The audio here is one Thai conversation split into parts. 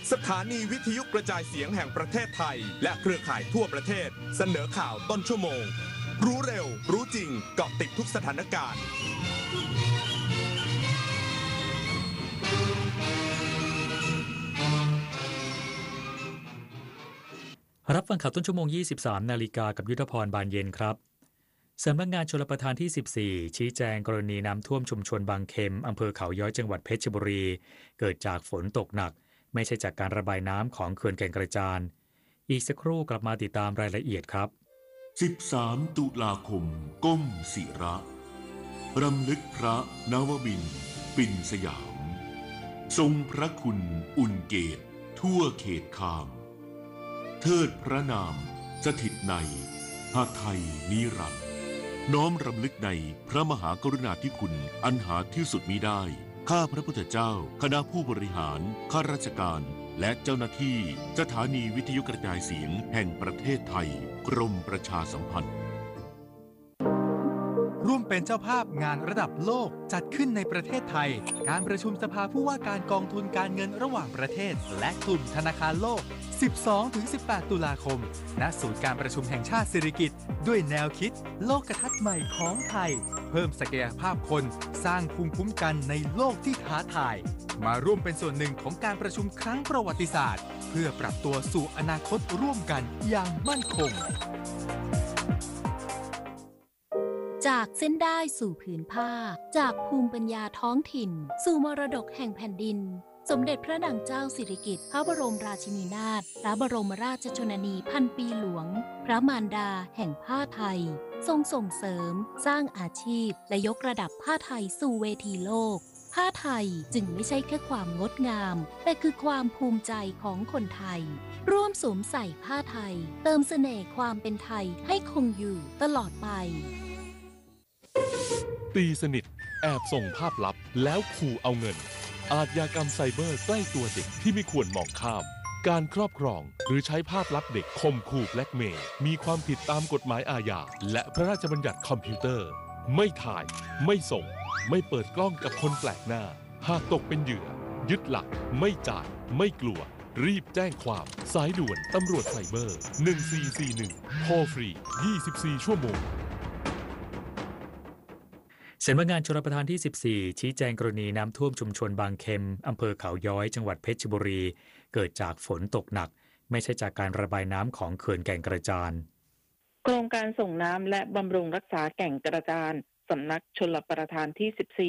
สถานีวิทยุกระจายเสียงแห่งประเทศไทยและเครือข่ายทั่วประเทศเสนอข่าวต้นชั่วโมงรู้เร็วรู้จริงเกาะติดทุกสถานการณ์รับฟังข่าวต้นชั่วโมง 23 นาฬิกากับยุทธพรบานเย็นครับสำนักงานชลประทานที่ 14 ชี้แจงกรณีน้ำท่วมชุมชนบางเข็มอำเภอเขาย้อยจังหวัดเพชรบุรีเกิดจากฝนตกหนักไม่ใช่จากการระบายน้ำของเขื่อนแก่งกระจานอีกสักครู่กลับมาติดตามรายละเอียดครับ 13 ตุลาคมก้มศิระรำลึกพระนวมินทร์ปิ่นสยามทรงพระคุณอุ่นเกตทั่วเขตคามเทิดพระนามสถิตในหาไทยนิรันดร์น้อมรำลึกในพระมหากรุณาธิคุณอันหาที่สุดมิได้ข้าพระพุทธเจ้าคณะผู้บริหารข้าราชการและเจ้าหน้าที่สถานีวิทยุกระจายเสียงแห่งประเทศไทยกรมประชาสัมพันธ์ร่วมเป็นเจ้าภาพงานระดับโลกจัดขึ้นในประเทศไทยการประชุมสภาผู้ว่าการกองทุนการเงินระหว่างประเทศและกลุ่มธนาคารโลก 12-18 ตุลาคมณศูนย์การประชุมแห่งชาติสิริกิติ์ด้วยแนวคิดโลกทัศน์ใหม่ของไทยเพิ่มศักยภาพคนสร้างภูมิคุ้มกันในโลกที่ท้าทายมาร่วมเป็นส่วนหนึ่งของการประชุมครั้งประวัติศาสตร์เพื่อปรับตัวสู่อนาคตร่วมกันอย่างมั่นคงจากเส้นได้สู่ผืนผ้าจากภูมิปัญญาท้องถิ่นสู่มรดกแห่งแผ่นดินสมเด็จพระนางเจ้าสิริกิติ์พระบรมราชินีนาถพระบรมราชชนนีพันปีหลวงพระมารดาแห่งผ้าไทยทรงส่งเสริมสร้างอาชีพและยกระดับผ้าไทยสู่เวทีโลกผ้าไทยจึงไม่ใช่แค่ความงดงามแต่คือความภูมิใจของคนไทยร่วมสวมใส่ผ้าไทยเติมเสน่ห์ความเป็นไทยให้คงอยู่ตลอดไปตีสนิทแอบส่งภาพลับแล้วขู่เอาเงินอาชญากรรมไซเบอร์ใกล้ตัวเด็กที่ไม่ควรมองข้ามการครอบครองหรือใช้ภาพลับเด็กข่มขู่แบล็กเมย์มีความผิดตามกฎหมายอาญาและพระราชบัญญัติคอมพิวเตอร์ไม่ถ่ายไม่ส่งไม่เปิดกล้องกับคนแปลกหน้าหากตกเป็นเหยื่อยึดหลักไม่จ่ายไม่กลัวรีบแจ้งความสายด่วนตำรวจไซเบอร์1441โทรฟรี24ชั่วโมงสำนักงานชลประทานที่ 14 ชี้แจงกรณีน้ำท่วมชุมชนบางเข็มอำเภอเขาย้อยจังหวัดเพชรบุรีเกิดจากฝนตกหนักไม่ใช่จากการระบายน้ำของเขื่อนแก่งกระจานโครงการส่งน้ำและบำรุงรักษาแก่งกระจานสำนักชลประทานที่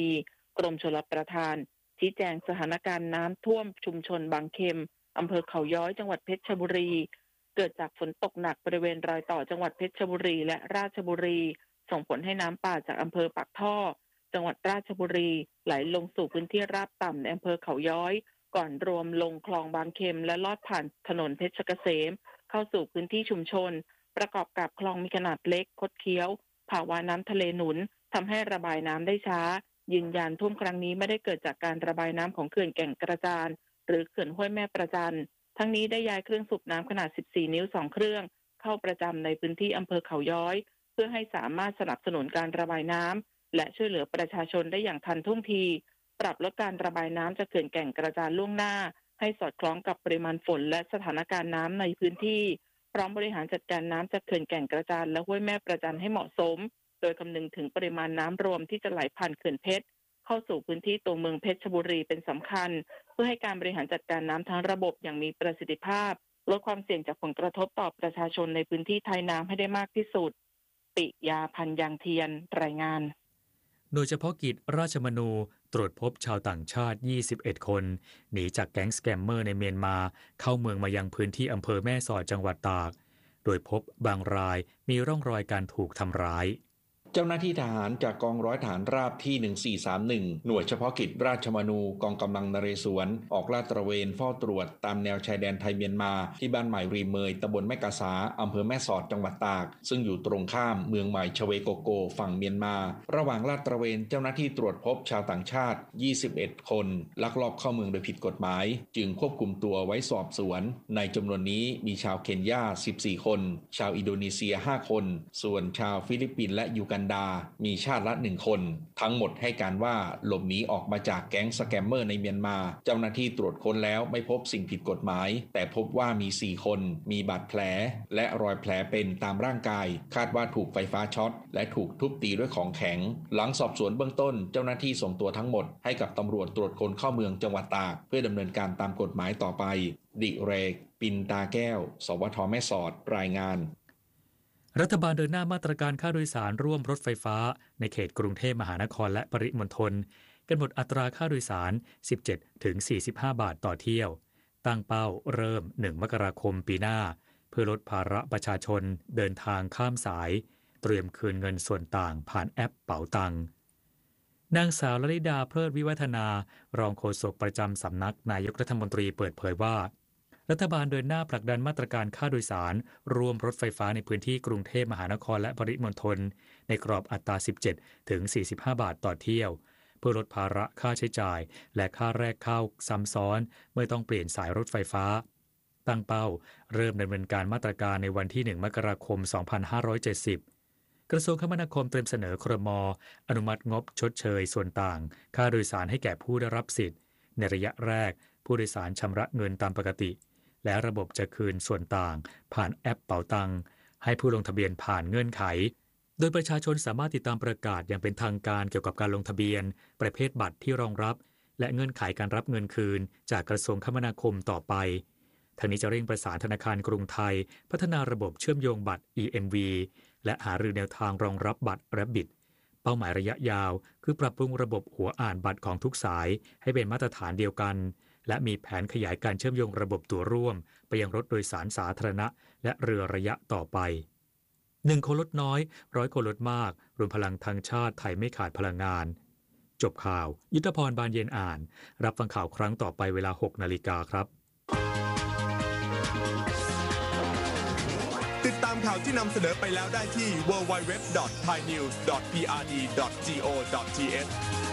14 กรมชลประทานชี้แจงสถานการณ์น้ำท่วมชุมชนบางเข็มอำเภอเขาย้อยจังหวัดเพชรบุรีเกิดจากฝนตกหนักบริเวณรอยต่อจังหวัดเพชรบุรีและราชบุรีส่งผลให้น้ำป่าจากอำเภอปากท่อจังหวัดราชบุรีไหลลงสู่พื้นที่ราบต่ำในอำเภอเขาย้อยก่อนรวมลงคลองบางเข็มและลอดผ่านถนนเพชรเกษมเข้าสู่พื้นที่ชุมชนประกอบกับคลองมีขนาดเล็กคดเคี้ยวภาวะน้ำทะเลหนุนทำให้ระบายน้ำได้ช้ายืนยันท่วมครั้งนี้ไม่ได้เกิดจากการระบายน้ำของเขื่อนแก่งกระจานหรือเขื่อนห้วยแม่ประจันทั้งนี้ได้ย้ายเครื่องสูบน้ำขนาด14นิ้ว2เครื่องเข้าประจำในพื้นที่อำเภอเขาย้อยเพื่อให้สามารถสนับสนุนการระบายน้ำและช่วยเหลือประชาชนได้อย่างทันท่วงทีปรับลดการระบายน้ำจากเขื่อนแก่งกระจานล่วงหน้าให้สอดคล้องกับปริมาณฝนและสถานการณ์น้ำในพื้นที่พร้อมบริหารจัดการน้ำจากเขื่อนแก่งกระจานและห้วยแม่ประจันให้เหมาะสมโดยคำนึงถึงปริมาณน้ำรวมที่จะไหลผ่านเขื่อนเพชรเข้าสู่พื้นที่ตัวเมืองเพชรบุรีเป็นสำคัญเพื่อให้การบริหารจัดการน้ำทั้งระบบอย่างมีประสิทธิภาพลดความเสี่ยงจากผลกระทบต่อประชาชนในพื้นที่ท้ายน้ำให้ได้มากที่สุดปิยาพันธ์ยางเทียนรายงานโดยเฉพาะกิจราชมนูตรวจพบชาวต่างชาติ21คนหนีจากแก๊งสแกมเมอร์ในเมียนมาเข้าเมืองมายังพื้นที่อำเภอแม่สอดจังหวัดตากโดยพบบางรายมีร่องรอยการถูกทำร้ายเจ้าหน้าที่ทหารจากกองร้อยฐานราบที่ 1431 หน่วยเฉพาะกิจราชมนูกองกำลังนเรศวรออกลาดตระเวนเฝ้าตรวจตามแนวชายแดนไทยเมียนมาที่บ้านใหม่รีเมยตำบลแม่กาสาอำเภอแม่สอดจังหวัดตากซึ่งอยู่ตรงข้ามเมืองใหม่ชเวโกโกฝั่งเมียนมาระหว่างลาดตระเวนเจ้าหน้าที่ตรวจพบชาวต่างชาติ21คนลักลอบเข้าเมืองโดยผิดกฎหมายจึงควบคุมตัวไว้สอบสวนในจำนวนนี้มีชาวเคนยา14คนชาวอินโดนีเซีย5คนส่วนชาวฟิลิปปินส์และยูกันกันดามีชาติละ1คนทั้งหมดให้การว่าหลบหนีออกมาจากแก๊งสแกมเมอร์ในเมียนมาเจ้าหน้าที่ตรวจค้นแล้วไม่พบสิ่งผิดกฎหมายแต่พบว่ามี4คนมีบาดแผลและรอยแผลเป็นตามร่างกายคาดว่าถูกไฟฟ้าช็อตและถูกทุบตีด้วยของแข็งหลังสอบสวนเบื้องต้นเจ้าหน้าที่ส่งตัวทั้งหมดให้กับตำรวจตรวจคนเข้าเมืองจังหวัดตากเพื่อดำเนินการตามกฎหมายต่อไปดิเรกปินตาแก้วสวทแม่สอดรายงานรัฐบาลเดินหน้ามาตรการค่าโดยสารร่วมรถไฟฟ้าในเขตกรุงเทพมหานครและปริมณฑลกำหนดอัตราค่าโดยสาร 17-45 บาทต่อเที่ยวตั้งเป้าเริ่ม 1 มกราคมปีหน้าเพื่อลดภาระประชาชนเดินทางข้ามสายเตรียมคืนเงินส่วนต่างผ่านแอปเป๋าตังนางสาวลลิดาเพลิดวิวัฒนารองโฆษกประจำสำนักนายกรัฐมนตรีเปิดเผยว่ารัฐบาลเดินหน้าผลักดันมาตรการค่าโดยสารรวมรถไฟฟ้าในพื้นที่กรุงเทพมหานครและปริมณฑลในกรอบอัตรา 17-45 บาทต่อเที่ยวเพื่อลดภาระค่าใช้จ่ายและค่าแรกเข้าซ้ำซ้อนเมื่อต้องเปลี่ยนสายรถไฟฟ้าตั้งเป้าเริ่มดำเนินการมาตรการในวันที่ 1 มกราคม 2570กระทรวงคมนาคมเตรียมเสนอครม.อนุมัติงบชดเชยส่วนต่างค่าโดยสารให้แก่ผู้ได้รับสิทธิ์ในระยะแรกผู้โดยสารชำระเงินตามปกติและระบบจะคืนส่วนต่างผ่านแอปเป๋าตังให้ผู้ลงทะเบียนผ่านเงื่อนไขโดยประชาชนสามารถติดตามประกาศอย่างเป็นทางการเกี่ยวกับการลงทะเบียนประเภทบัตรที่รองรับและเงื่อนไขการรับเงินคืนจากกระทรวงคมนาคมต่อไปทางนี้จะเร่งประสานธนาคารกรุงไทยพัฒนาระบบเชื่อมโยงบัตร EMV และหารือแนวทางรองรับบัตร Rabbit เป้าหมายระยะยาวคือปรับปรุงระบบหัวอ่านบัตรของทุกสายให้เป็นมาตรฐานเดียวกันและมีแผนขยายการเชื่อมโยงระบบตั๋วร่วมไปยังรถโดยสารสาธารณะและเรือระยะต่อไป1 คนลดน้อย100 คนลดมากรวมพลังทางชาติไทยไม่ขาดพลังงานจบข่าวยุทธพรบานเย็นอ่านรับฟังข่าวครั้งต่อไปเวลา 6 นาฬิกาครับติดตามข่าวที่นำเสนอไปแล้วได้ที่ www.thainews.prd.go.th